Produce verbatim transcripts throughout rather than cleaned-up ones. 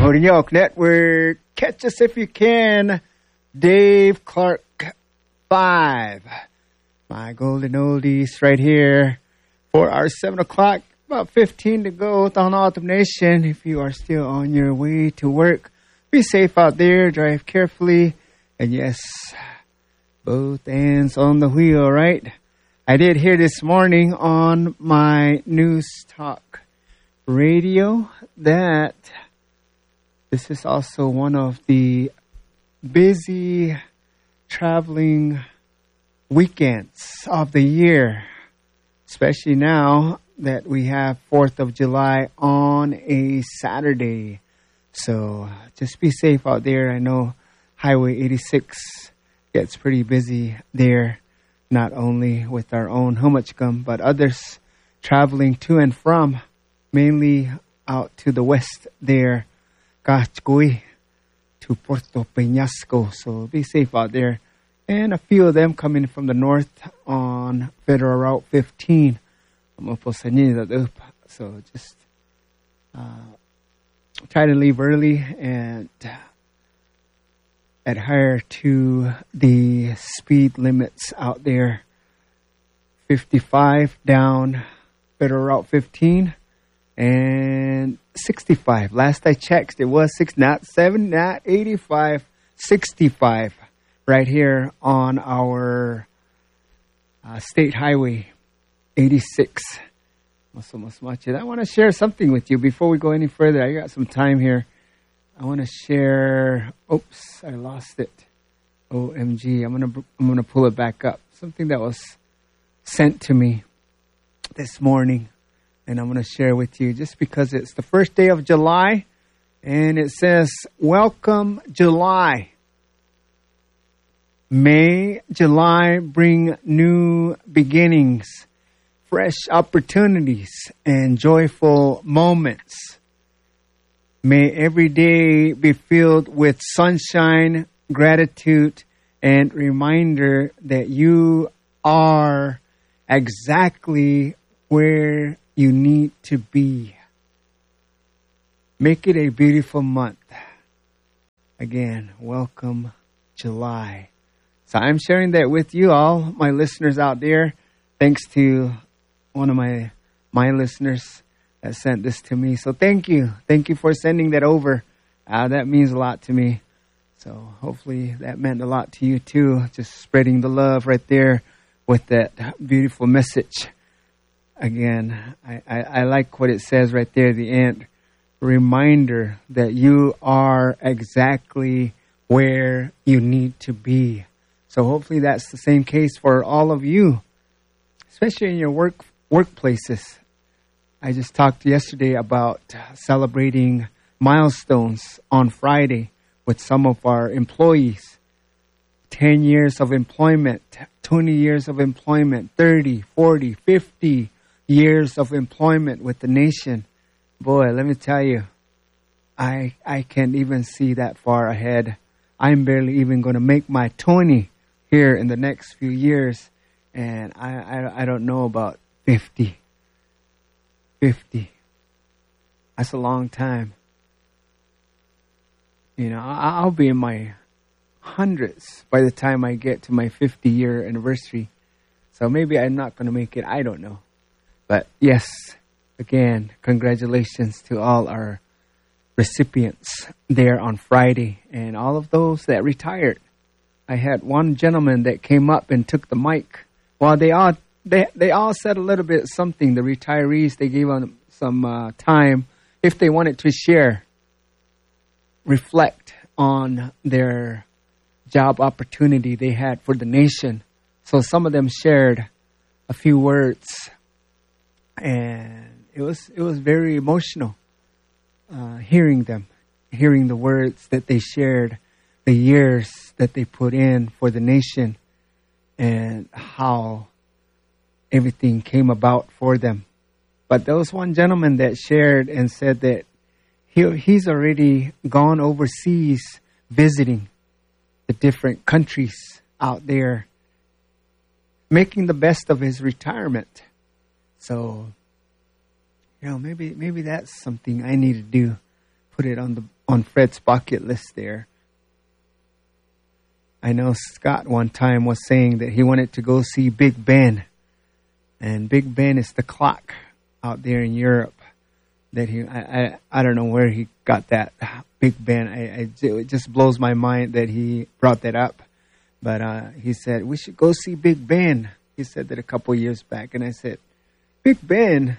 Holyoke Network. Catch us if you can. Dave Clark five. My golden oldies right here for our seven o'clock. About fifteen to go on Autumn Nation. If you are still on your way to work, be safe out there. Drive carefully. And yes, both hands on the wheel, right? I did hear this morning on my News Talk radio that this is also one of the busy traveling weekends of the year, especially now that we have fourth of July on a Saturday. So just be safe out there. I know Highway eighty-six gets pretty busy there, not only with our own Humachcum, but others traveling to and from, mainly out to the west there, Cachcoy to Puerto Peñasco. So be safe out there. And a few of them coming from the north on Federal Route fifteen. So just uh, try to leave early and adhere to the speed limits out there. fifty-five down Federal Route fifteen and sixty-five. Last I checked, it was six, not seven, not eighty-five, sixty-five right here on our uh, State Highway eighty-six. I want to share something with you before we go any further. I got some time here. I want to share. Oops, I lost it. O M G! I'm gonna I'm gonna pull it back up. Something that was sent to me this morning, and I'm gonna share with you just because it's the first day of July, and it says, "Welcome July. May July bring new beginnings, fresh opportunities, and joyful moments. May every day be filled with sunshine, gratitude, and reminder that you are exactly where you need to be. Make it a beautiful month." Again, welcome July. So I'm sharing that with you all, my listeners out there. Thanks to one of my my listeners that sent this to me. So thank you. Thank you for sending that over. Uh, that means a lot to me. So hopefully that meant a lot to you too. Just spreading the love right there with that beautiful message. Again, I, I, I like what it says right there at the end. Reminder that you are exactly where you need to be. So hopefully that's the same case for all of you, especially in your work workplaces. I just talked yesterday about celebrating milestones on Friday with some of our employees. ten years of employment, twenty years of employment, thirty, forty, fifty years of employment with the nation. Boy, let me tell you, I I can't even see that far ahead. I'm barely even going to make my twenty here in the next few years. And I, I, I don't know about fifty. fifty. That's a long time. You know, I'll be in my hundreds by the time I get to my fifty-year anniversary. So maybe I'm not going to make it. I don't know. But yes, again, congratulations to all our recipients there on Friday and all of those that retired. I had one gentleman that came up and took the mic. Well, they all they they all said a little bit something. The retirees, they gave them some uh, time if they wanted to share, reflect on their job opportunity they had for the nation. So some of them shared a few words, and it was it was very emotional uh, hearing them, hearing the words that they shared, the years that they put in for the nation, and how everything came about for them. But there was one gentleman that shared and said that he he's already gone overseas visiting the different countries out there, making the best of his retirement. So, you know, maybe maybe that's something I need to do. Put it on the on Fred's bucket list there. I know Scott one time was saying that he wanted to go see Big Ben. And Big Ben is the clock out there in Europe. That he, I, I, I don't know where he got that Big Ben. I, I, it just blows my mind that he brought that up. But uh, he said, we should go see Big Ben. He said that a couple years back. And I said, Big Ben?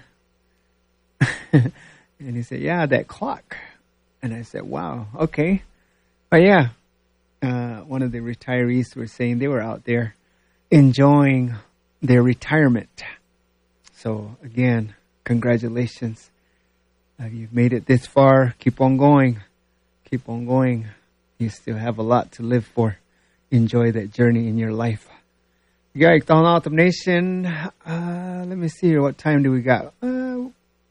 And he said, yeah, that clock. And I said, wow, okay. But yeah. Uh, one of the retirees were saying they were out there enjoying their retirement. So again, congratulations. Uh, you've made it this far. Keep on going. Keep on going. You still have a lot to live for. Enjoy that journey in your life. Guys, Dawn Autumn Nation. Uh, let me see here. What time do we got? Uh,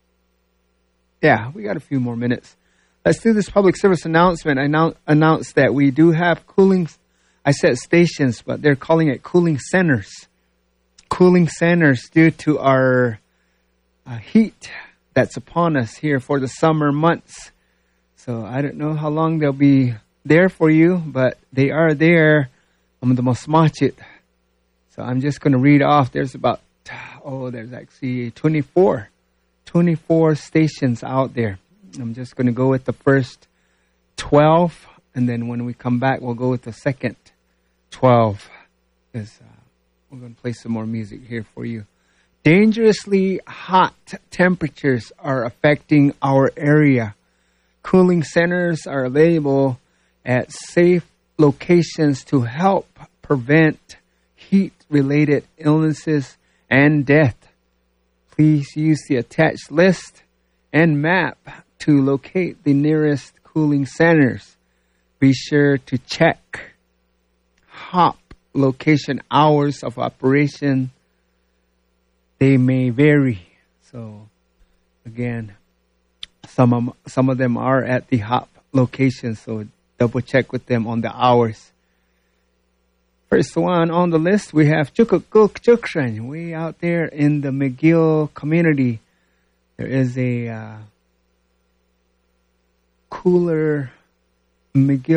yeah, we got a few more minutes. Let's do this public service announcement. I annou- announced that we do have cooling, I said stations, but they're calling it cooling centers. Cooling centers due to our uh, heat that's upon us here for the summer months. So I don't know how long they'll be there for you, but they are there. I'm the Mosmachit. So I'm just going to read off. There's about, oh, there's actually twenty-four, twenty-four stations out there. I'm just going to go with the first twelve, and then when we come back, we'll go with the second twelve. Because uh, we're going to play some more music here for you. Dangerously hot temperatures are affecting our area. Cooling centers are available at safe locations to help prevent heat-related illnesses and death. Please use the attached list and map to locate the nearest cooling centers. Be sure to check H O P location hours of operation. They may vary. So, again, some of, some of them are at the H O P location, so double check with them on the hours. First one on the list, we have Chukukuk Chukran. We out there in the McGill community. There is a uh, cooler McGill